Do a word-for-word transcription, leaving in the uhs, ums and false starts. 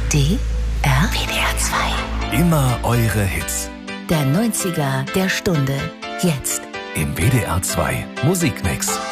D R W D R zwei. Immer eure Hits. Der neunziger der Stunde. Jetzt. Im W D R zwei Musikmix.